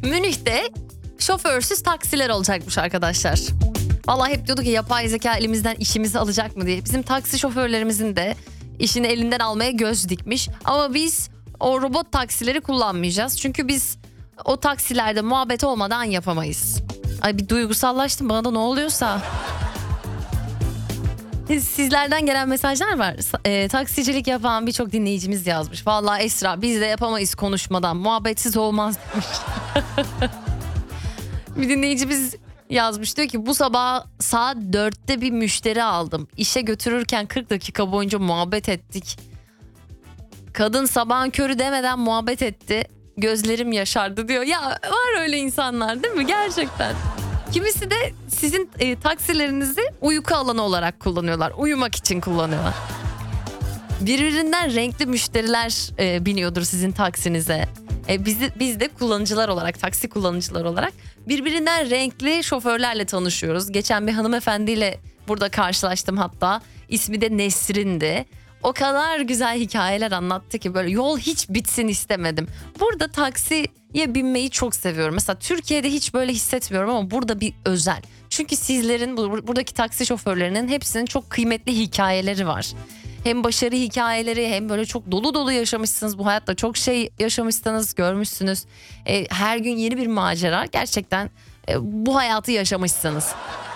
Münih'te şoförsüz taksiler olacakmış arkadaşlar. Vallahi hep diyorduk ki yapay zeka elimizden işimizi alacak mı diye. Bizim taksi şoförlerimizin de işini elinden almaya göz dikmiş. Ama biz o robot taksileri kullanmayacağız. Çünkü biz o taksilerde muhabbet olmadan yapamayız. Ay bir duygusallaştım, bana da ne oluyorsa. Sizlerden gelen mesajlar var. Taksicilik yapan birçok dinleyicimiz yazmış. Vallahi Esra, biz de yapamayız konuşmadan. Muhabbetsiz olmaz demiş. Bir dinleyicimiz yazmış, diyor ki bu sabah saat 4'te bir müşteri aldım. İşe götürürken 40 dakika boyunca muhabbet ettik. Kadın sabahın körü demeden muhabbet etti. Gözlerim yaşardı diyor. Ya var öyle insanlar değil mi gerçekten? Kimisi de sizin taksilerinizi uyku alanı olarak kullanıyorlar. Uyumak için kullanıyorlar. Birbirinden renkli müşteriler biniyordur sizin taksinize. Biz de kullanıcılar olarak, taksi kullanıcılar olarak birbirinden renkli şoförlerle tanışıyoruz. Geçen bir hanımefendiyle burada karşılaştım hatta. İsmi de Nesrin'di. O kadar güzel hikayeler anlattı ki böyle yol hiç bitsin istemedim. Burada taksiye binmeyi çok seviyorum. Mesela Türkiye'de hiç böyle hissetmiyorum ama burada bir özel. Çünkü sizlerin, buradaki taksi şoförlerinin hepsinin çok kıymetli hikayeleri var. Hem başarı hikayeleri hem böyle çok dolu dolu yaşamışsınız. Bu hayatta çok şey yaşamışsınız, görmüşsünüz. Her gün yeni bir macera. Gerçekten bu hayatı yaşamışsınız.